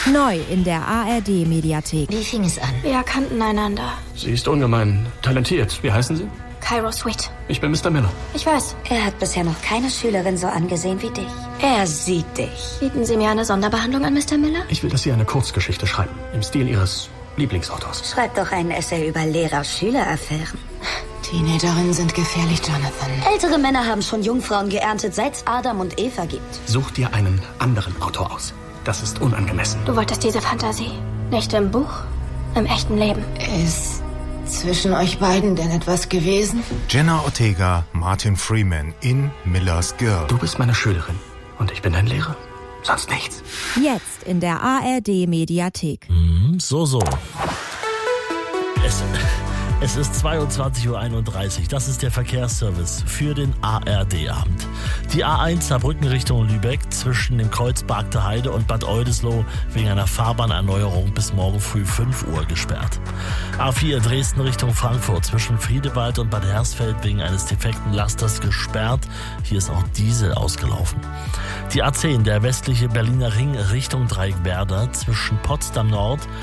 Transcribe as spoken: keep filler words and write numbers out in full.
Neu in der A R D-Mediathek. Wie fing es an? Wir kannten einander. Sie ist ungemein talentiert. Wie heißen Sie? Cairo Sweet. Ich bin Mister Miller. Ich weiß. Er hat bisher noch keine Schülerin so angesehen wie dich. Er sieht dich. Bieten Sie mir eine Sonderbehandlung an, Mister Miller? Ich will, dass Sie eine Kurzgeschichte schreiben. Im Stil Ihres Lieblingsautors. Schreib doch einen Essay über Lehrer-Schüler-Affären. Teenagerinnen sind gefährlich, Jonathan. Ältere Männer haben schon Jungfrauen geerntet, seit es Adam und Eva gibt. Such dir einen anderen Autor aus. Das ist unangemessen. Du wolltest diese Fantasie. Nicht im Buch, im echten Leben. Ist zwischen euch beiden denn etwas gewesen? Jenna Ortega, Martin Freeman in Miller's Girl. Du bist meine Schülerin und ich bin dein Lehrer. Sonst nichts. Jetzt in der A R D-Mediathek. Mm, so, so. Es, es ist zweiundzwanzig Uhr einunddreißig. Das ist der Verkehrsservice für den A R D-Abend. Die A eins Saarbrücken Richtung Lübeck zwischen dem Kreuz Bargte Heide und Bad Oldesloe wegen einer Fahrbahnerneuerung bis morgen früh fünf Uhr gesperrt. A vier Dresden Richtung Frankfurt zwischen Friedewald und Bad Hersfeld wegen eines defekten Lasters gesperrt. Hier ist auch Diesel ausgelaufen. Die A zehn, der westliche Berliner Ring Richtung Dreieckwerder zwischen Potsdam Nord